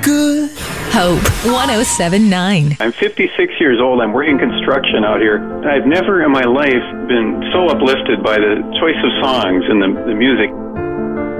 good. Hope 1079. I'm 56 years old. I'm working construction out here. I've never in my life been so uplifted by the choice of songs and the music.